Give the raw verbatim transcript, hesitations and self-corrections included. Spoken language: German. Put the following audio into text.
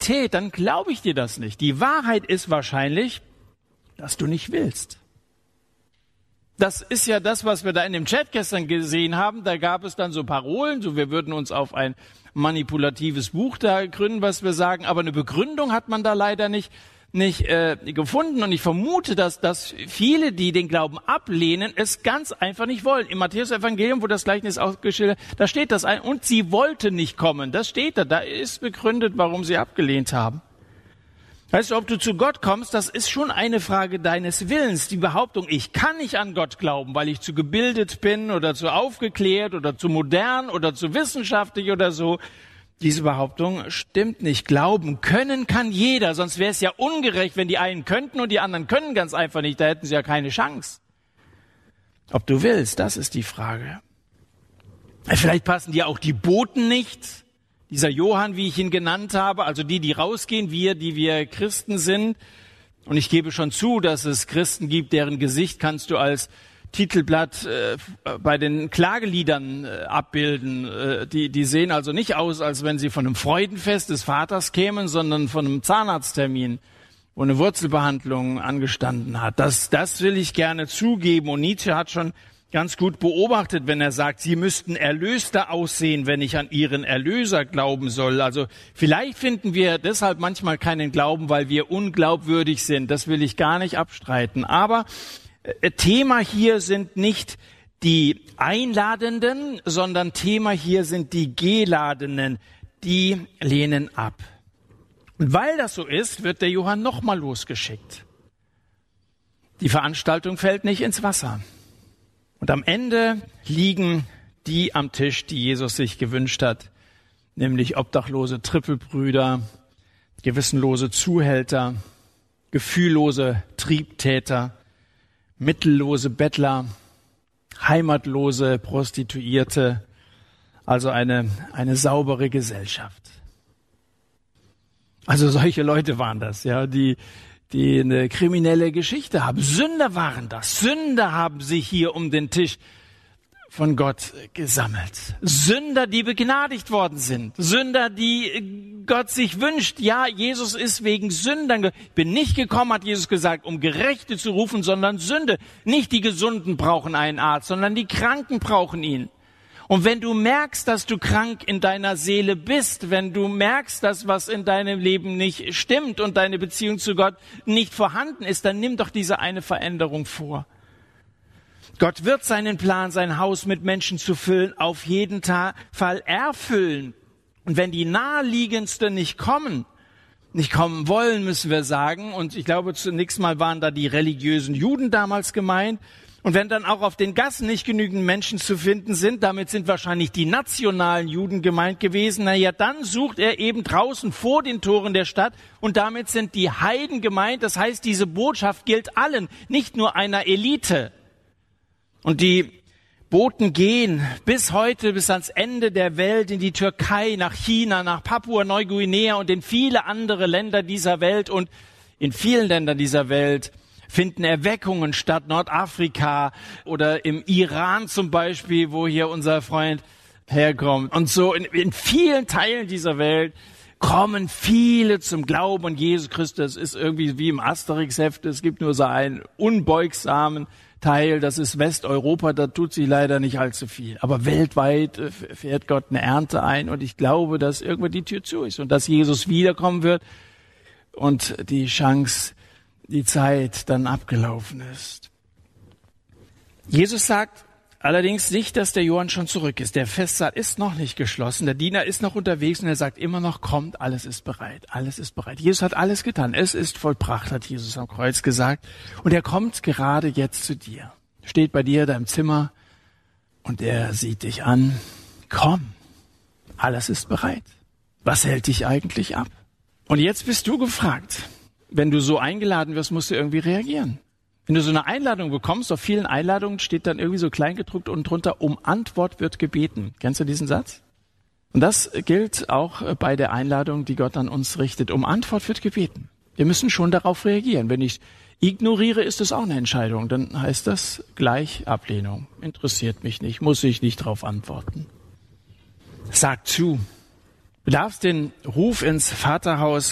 Realität, dann glaube ich dir das nicht. Die Wahrheit ist wahrscheinlich, dass du nicht willst. Das ist ja das, was wir da in dem Chat gestern gesehen haben. Da gab es dann so Parolen, so wir würden uns auf ein manipulatives Buch da gründen, was wir sagen. Aber eine Begründung hat man da leider nicht, nicht äh, gefunden. Und ich vermute, dass, dass viele, die den Glauben ablehnen, es ganz einfach nicht wollen. Im Matthäus-Evangelium, wo das Gleichnis ausgeschildert, da steht das ein. Und sie wollte nicht kommen. Das steht da. Da ist begründet, warum sie abgelehnt haben. Weißt du, ob du zu Gott kommst, das ist schon eine Frage deines Willens. Die Behauptung, ich kann nicht an Gott glauben, weil ich zu gebildet bin oder zu aufgeklärt oder zu modern oder zu wissenschaftlich oder so. Diese Behauptung stimmt nicht. Glauben können kann jeder, sonst wäre es ja ungerecht, wenn die einen könnten und die anderen können ganz einfach nicht. Da hätten sie ja keine Chance. Ob du willst, das ist die Frage. Vielleicht passen dir auch die Boten nicht. Dieser Johann, wie ich ihn genannt habe, also die, die rausgehen, wir, die wir Christen sind. Und ich gebe schon zu, dass es Christen gibt, deren Gesicht kannst du als Titelblatt äh, bei den Klageliedern äh, abbilden. Äh, die, die sehen also nicht aus, als wenn sie von einem Freudenfest des Vaters kämen, sondern von einem Zahnarzttermin, wo eine Wurzelbehandlung angestanden hat. Das, das will ich gerne zugeben. Und Nietzsche hat schon ganz gut beobachtet, wenn er sagt, sie müssten erlöster aussehen, wenn ich an ihren Erlöser glauben soll. Also vielleicht finden wir deshalb manchmal keinen Glauben, weil wir unglaubwürdig sind. Das will ich gar nicht abstreiten. Aber äh, Thema hier sind nicht die Einladenden, sondern Thema hier sind die Geladenen. Die lehnen ab. Und weil das so ist, wird der Johann nochmal losgeschickt. Die Veranstaltung fällt nicht ins Wasser. Und am Ende liegen die am Tisch, die Jesus sich gewünscht hat, nämlich obdachlose Trippelbrüder, gewissenlose Zuhälter, gefühllose Triebtäter, mittellose Bettler, heimatlose Prostituierte, also eine, eine saubere Gesellschaft. Also solche Leute waren das, ja, die die eine kriminelle Geschichte haben. Sünder waren das. Sünder haben sich hier um den Tisch von Gott gesammelt. Sünder, die begnadigt worden sind. Sünder, die Gott sich wünscht. Ja, Jesus ist wegen Sündern. Ich bin nicht gekommen, hat Jesus gesagt, um Gerechte zu rufen, sondern Sünde. Nicht die Gesunden brauchen einen Arzt, sondern die Kranken brauchen ihn. Und wenn du merkst, dass du krank in deiner Seele bist, wenn du merkst, dass was in deinem Leben nicht stimmt und deine Beziehung zu Gott nicht vorhanden ist, dann nimm doch diese eine Veränderung vor. Gott wird seinen Plan, sein Haus mit Menschen zu füllen, auf jeden Fall erfüllen. Und wenn die naheliegendsten nicht kommen, nicht kommen wollen, müssen wir sagen, und ich glaube, zunächst mal waren da die religiösen Juden damals gemeint, und wenn dann auch auf den Gassen nicht genügend Menschen zu finden sind, damit sind wahrscheinlich die nationalen Juden gemeint gewesen, na ja, dann sucht er eben draußen vor den Toren der Stadt und damit sind die Heiden gemeint. Das heißt, diese Botschaft gilt allen, nicht nur einer Elite. Und die Boten gehen bis heute, bis ans Ende der Welt, in die Türkei, nach China, nach Papua-Neuguinea und in viele andere Länder dieser Welt. Und in vielen Ländern dieser Welt finden Erweckungen statt, Nordafrika oder im Iran zum Beispiel, wo hier unser Freund herkommt. Und so in, in vielen Teilen dieser Welt kommen viele zum Glauben an Jesus Christus. Das ist irgendwie wie im Asterix-Heft, es gibt nur so einen unbeugsamen Teil, das ist Westeuropa, da tut sich leider nicht allzu viel. Aber weltweit fährt Gott eine Ernte ein und ich glaube, dass irgendwann die Tür zu ist und dass Jesus wiederkommen wird und die Chance, die Zeit dann abgelaufen ist. Jesus sagt allerdings nicht, dass der Johann schon zurück ist. Der Festsaal ist noch nicht geschlossen. Der Diener ist noch unterwegs und er sagt immer noch, kommt, alles ist bereit. Alles ist bereit. Jesus hat alles getan. Es ist vollbracht, hat Jesus am Kreuz gesagt. Und er kommt gerade jetzt zu dir. Steht bei dir da im Zimmer und er sieht dich an. Komm, alles ist bereit. Was hält dich eigentlich ab? Und jetzt bist du gefragt. Wenn du so eingeladen wirst, musst du irgendwie reagieren. Wenn du so eine Einladung bekommst, auf vielen Einladungen steht dann irgendwie so kleingedruckt unten drunter, um Antwort wird gebeten. Kennst du diesen Satz? Und das gilt auch bei der Einladung, die Gott an uns richtet. Um Antwort wird gebeten. Wir müssen schon darauf reagieren. Wenn ich ignoriere, ist es auch eine Entscheidung. Dann heißt das gleich Ablehnung. Interessiert mich nicht, muss ich nicht darauf antworten. Sag zu. Du darfst den Ruf ins Vaterhaus